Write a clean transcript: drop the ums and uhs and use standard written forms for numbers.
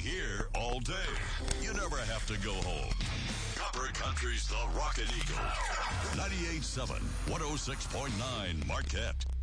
here all day. You never have to go home. Copper Country's The Rockin' Eagle. 98.7, 106.9 Marquette.